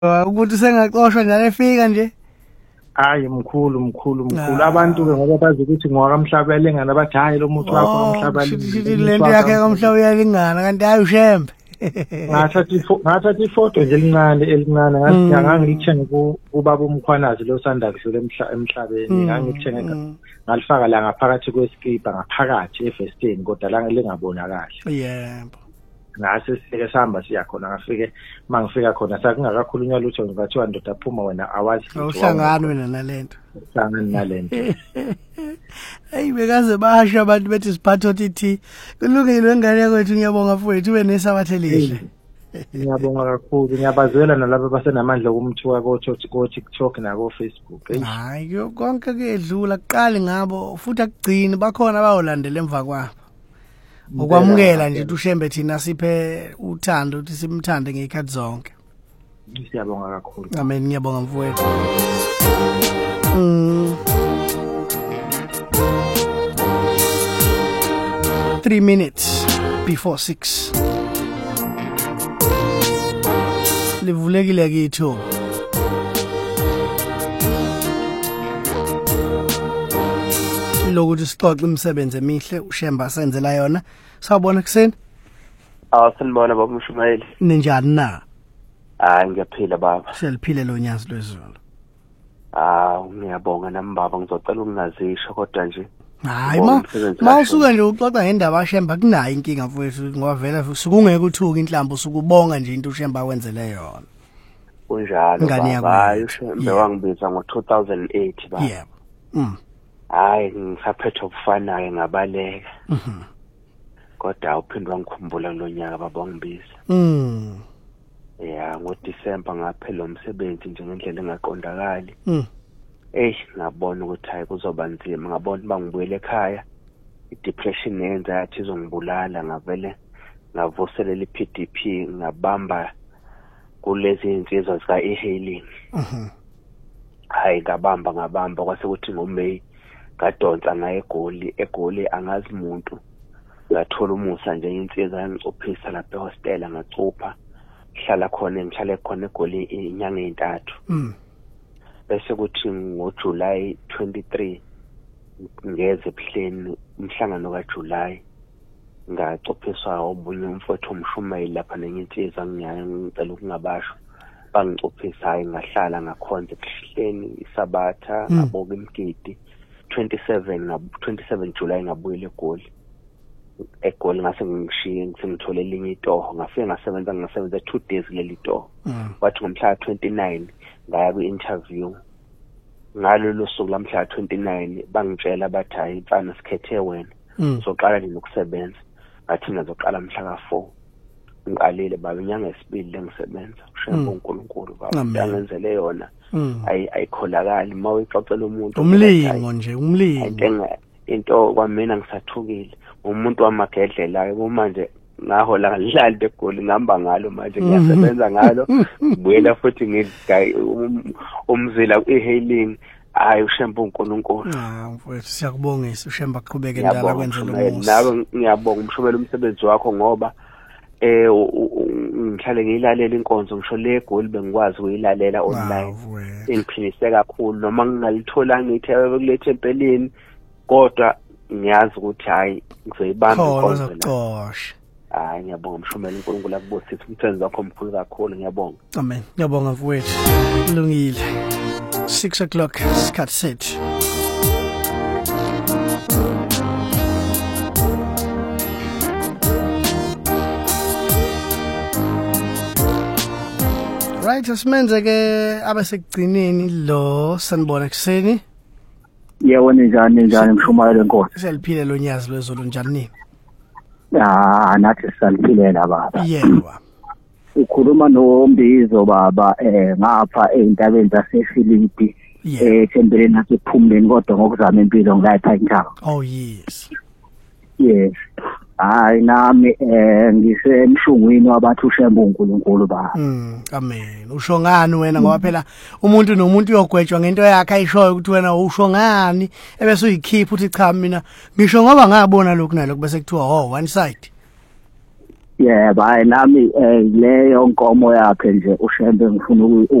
ukuthi sengaxoshwa njalo efika nje. Hayi mkhulu abantu ke ngoba bazi ukuthi ngowakamhlabela ngana bathi hayi lo muntu wakho kamhlabela lento yakhe kamhlaba uyalingana kanti hayi ushembe. Ngathathi ifoto nje elincane ngangilithenge kubaba umkhwanazi lo sanda kudlula emhlabeni ngangilithenge ngalifaka la ngaphakathi kweskipa ngaphakathi evestini kodwa la lingabonakali. Yebo. Ngase sike sihamba siya khona ngafike mangifika khona sakungakakhulunywa lutho ngathiwa ndoda phuma wena awazi uhlangana wena nalento uhlangana nalento hey bekaze bahasha abantu bethi siphatho tithi kulungile ngane kwethu ngiyabonga mfowethu ube nesabathe lihle. Ngiyabonga kakhulu ngiyabazwela nalabo basenamandla kumthiwa ko TikTok na ko Facebook. Hayi konke kuyedlula kuqali ngabo futhi akugcini bakhona abayolandela emva kwabo. Ukwamukela nje ushembe thina siphe uthando ukuthi simthande ngekhathi zonke. Siyabonga kakhulu. Amen ngiyabonga mfowethu. 3 minutes before 6. Livulekile kitho. Lokuthi sixoxe imisebenzi emihle ushemba senzela yona sawubona kuseni sanibona baba Mshumayeli ninjani na ngiyaphila baba seliphile lo nyazi lwezulu ngiyabonga nami baba ngizocela ukungazisho kodwa nje hayi mawusuka nje uxoxa ngendaba ashemba kunayo inkinga mfowethu ngoba vele sukungeke uthuka inhlambo sukubonga nje into ushemba wenzele yona kunjalo baba hayi ushemba wangibiza ngo2008 baba yebo hayi ngisaphethe ukufanayo ngabaleka kodwa uphindwa ngikhumbula lo nyaka baba ngibiza ngoDisemba ngaphela umsebenzi nje ngendlela engaqondakali ngabona ukuthi hayi kuzoba nzima ngabona bangibuyele ekhaya i-depression yenza yathi izongibulala ngavele ngavuselela i-PDP ngabamba kulezi insizwa zika e-hailing hayi ngabamba kwase kuthi ngoMay ngadonsa ngaye egoli angazi umuntu ngathola umusa nje insizwa yangicophisa lapha ehostela ngacupha hlala khona ngihlale khona egoli inyanga ezintathu bese kuthi ngoJuly 23 ngeze ebuhleni umhlangano kaJuly ngacophiswa obunye umfowethu uMshumayeli lapha nenyinsizwa ngicela ukungabasho bangicophisa hayi ngahlala ngakhonza ebuhleni isabatha ngaboka imgidi 27 July ngabuyela egoli ngase ngishiye ngithole elinye itoho ngafike ngasebenza 2 days leli itoho wathi ngomhla 29 ngaya ku-interview ngalolu suku lamhla 29 bangitshela bathi hayi mfana sikhethe wena uzoqala nini ukusebenza ngathi ngazoqala mhla ka4 ngiqalile baba inyanga yesibili lengisebenza ushemba uNkulunkulu baba yangenzele yona ayikholakali mawuyixoxela umuntu umlingo nje umlingo into kwamina ngisathukile umuntu wamagedlelayo manje ngahola ngalali begoli ngihamba ngalo manje ngiyasebenza ngalo ngibuyela futhi ngigayi umzila e-hailing hayi ushemba uNkulunkulu mfowethu siyakubongisa ushemba aqhubeke ndala kwenzela umusa nawe ngiyabonga umshobela umsebenzi wakho ngoba ngihlale ngiyilalela inkonzo ngisho le egoli bengikwazi ukuyilalela online ingiphilise kakhulu noma ngingalithola ngithi bekulethe empeleni kodwa ngiyazi ukuthi hayi ngizoyibamba inkonzo la hayi ngiyabonga mshumela uNkulunkulu akubusise umsebenzi wakho omkhulu kakhulu ngiyabonga amen ngiyabonga mfowethu kulungile 6 o'clock isikhathi sethu right asimenze ke abasekugcineni lo sanibona kuseni yebo njani Mshumayeli Nkosi seliphile lo nyazi lwezulu njani nini nathi saliphilela baba yebo ukhuluma noMbizo baba ngapha ezintabeni zaseFilipi ethembeleni nasephumleni kodwa ngokuzama impilo ngilapha ekhaya oh yes hayi nami ngisemshungwini wabathi ushemba uNkulunkulu baba amen usho ngani wena ngoba phela umuntu nomuntu uyogwetshwa ngento yakhe ayishoyo ukuthi wena usho ngani ebese uyikhipha uthi cha mina ngisho ngoba ngabona lokhu nalokho bese kuthiwa one side yebo hayi nami leyo nkomo yakhe nje uShembe ngifuna